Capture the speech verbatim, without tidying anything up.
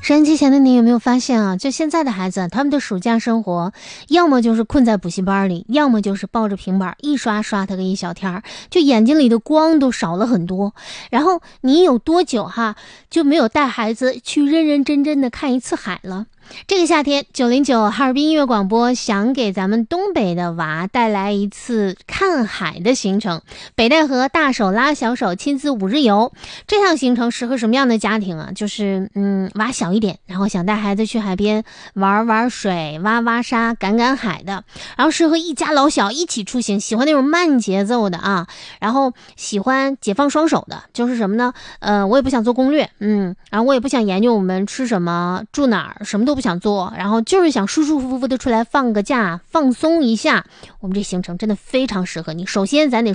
收音机前的你有没有发现啊？就现在的孩子，他们的暑假生活，要么就是困在补习班里，要么就是抱着平板一刷刷它个一小天儿，就眼睛里的光都少了很多。然后你有多久哈就没有带孩子去认认真真的看一次海了？这个夏天，九零九哈尔滨音乐广播想给咱们东北的娃带来一次看海的行程，北戴河大手拉小手亲子五日游。这趟行程适合什么样的家庭啊？就是嗯，娃小一点，然后想带孩子去海边玩玩水、挖挖沙、赶赶海的，然后适合一家老小一起出行，喜欢那种慢节奏的啊，然后喜欢解放双手的，就是什么呢？呃，我也不想做攻略，嗯，然后我也不想研究我们吃什么、住哪儿，什么都不想做，然后就是想舒舒服服的出来放个假，放松一下。我们这行程真的非常适合你。首先咱得